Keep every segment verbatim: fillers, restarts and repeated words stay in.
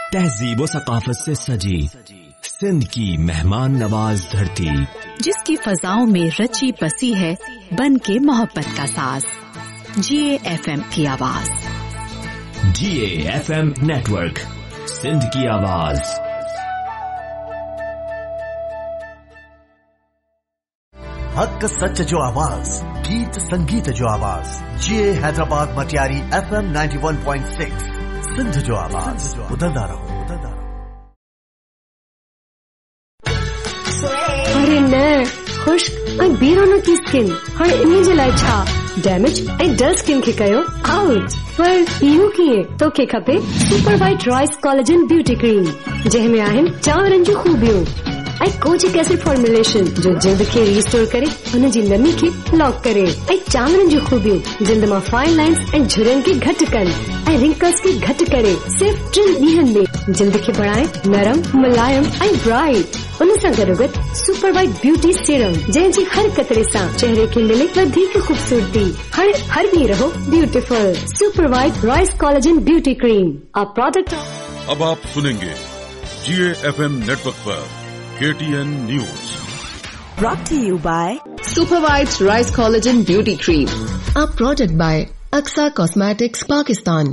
तहजीब व सकाफत से सजी सिंध की मेहमान नवाज धरती, जिसकी फजाओं में रची बसी है बन के मोहब्बत का साज। जीए एफएम की आवाज। जीए एफएम नेटवर्क, सिंध की आवाज। हक सच जो आवाज, गीत संगीत जो आवाज। जीए हैदराबाद मटियारी एफएम इक्यानवे पॉइंट छह, सिंध जो आवाज। बुलंदा रहो, बुलंदा रहो। अरे न खुश्क ऐं बीरोनो की स्किन हाणे इन जे लाइ छा डैमेज ऐं डल स्किन खे कयो आउट। पर इहो कीअं? तोखे खपे super white rice collagen beauty cream, जंहिंमें आहिनि चांवरनि जूं खूबियूं ऐं कोजिक एसिड फॉर्मुलेशन जो जिल्द खे रीस्टोर करे हुन जी नमी खे लॉक करे, ऐं चांवरनि जूं खूबियूं जिल्द मां फाइन लाइन्स ऐं झुरियुनि खे घटि कनि ऐं रिंकल्स खे घटि करे सिर्फ़ टिनि ॾींहनि में जिल्द खे बणाए नरम, मुलायम ऐं ब्राइट। उन सां गॾोगॾु सुपर वाइट ब्यूटी सीरम, जंहिंजी हर कतरे सां चेहरे खे मिले वधीक खूबसूरती। हर हर ॾींहुं रहो beautiful. Super white rice collagen beauty cream, a product. अब आप सुनेंगे जीए एफएम नेटवर्क पर KTN news. Brought to you by Super White Rice Collagen Beauty Cream, a product by Aksa Cosmetics, Pakistan.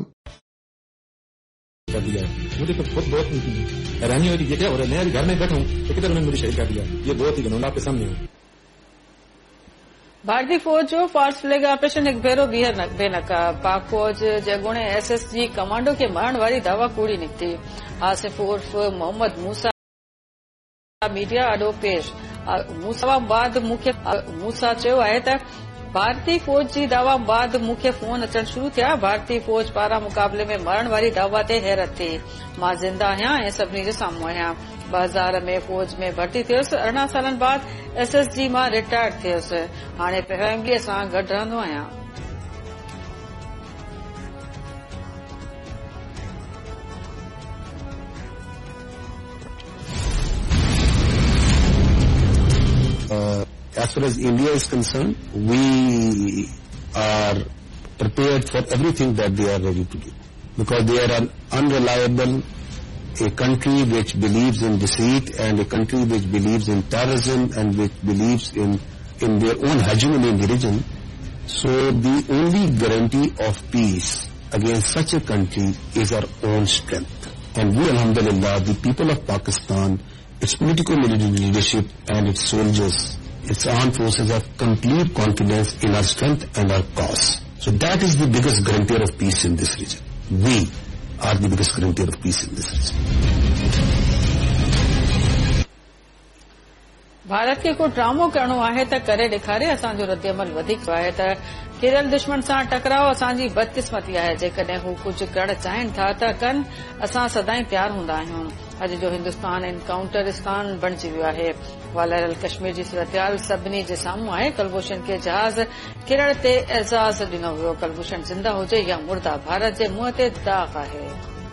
मुझे तो खुद बहुत हैरानी हो रही है। क्या हो रहा है? मैं अभी घर में बैठा हूँ तो किधर उन्होंने मुझे शरीक कर दिया। ये बहुत ही घनौला आपके सामने है। भारतीय फौज जो फास्ट फ्लैग ऑपरेशन एक भेरो बीहर बेनकाब। पाक फौज जे अॻूणे एसएसजी कमांडो खे मारण वारी दावा कूड़ी निकिती। आसिफ उर्फ मोहम्मद मूसा मीडिया अॾो पेश। मूसा बाद मूंखे मूसा चयो आहे त भारतीय फौज जी दावा बाद मूंखे फोन अचण शुरू थिया। भारतीय फौज पारां मुक़ाबले में मरण वारी दावा ते हैरत थी। मां ज़िंदा आहियां ऐं सभिनी जे साम्हूं आहियां। ॿ हज़ार में फौज में भर्ती थियुसि। अरिड़हं सालनि बाद एसएसजी मां रिटायर्ड थियुसि। हाणे फैमिलीअ सां गॾु रहंदो आहियां। Uh, as far as India is concerned, we are prepared for everything that they are ready to do, because they are an unreliable, a country which believes in deceit, and a country which believes in terrorism, and which believes in in their own hegemony in the region. So the only guarantee of peace against such a country is our own strength. And we, alhamdulillah, the people of Pakistan, its political leadership and its soldiers, its armed forces have complete confidence in our strength and our cause. So that is the biggest guarantor of peace in this region. We are the biggest guarantor of peace in this region. Bharat खे को ड्रामो करणो आहे त करे ॾेखारे। असांजो रद्दअमल वधीक आहे त केरल दुश्मन सां टकराव असांजी बदकिस्मती आहे। जेकॾहिं हू कुझु करणु चाहिनि था त कनि, असां सदाईं तयारु हूंदा आहियूं। अॼु जो हिन्दुस्तान एनकाउंटरिस्तान बणिजी वियो आहे। वालरल कश्मीर जी सूरतहाल सभिनी जे साम्हूं आहे। कुलभूषण खे जहाज़ किरण ते एज़ाज़ ॾिनो वियो। कुलभूषण ज़िंदा हुजे या मुर्दा, भारत जे मुंहं ते दाग़ आहे।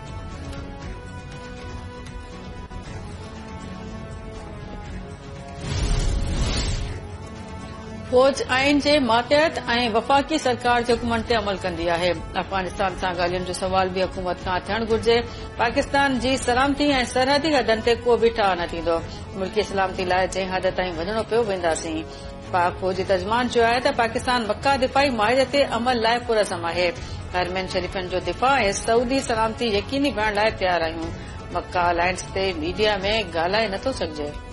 फौज आइन जे मातहत ऐं वफ़ाक़ी सरकार जे हुकुमनि ते अमल कंदी आहे। अफ़गानिस्तान सां ॻाल्हियुनि जो सवाल बि हुकूमत खां थियणु घुर्जे। पाकिस्तान जी सलामती ऐं सरहदी हदनि ते को बि ठाह न थींदो। मुल्की सलामती लाइ जंहिं हद ताईं वञणो पियो वेंदासीं। पाक फौजी तर्जमान चयो आहे त पाकिस्तान मक्का दिफ़ाई माहिरे ते अमल लाइ पुरज़म आहे। हरमैन शरीफ़नि जो दिफ़ा ऐं सऊदी सलामती यकीनी बणाइण लाइ तयार आहियूं। मक्का अलायंस ते मीडिया में ॻाल्हाए नथो सघिजे।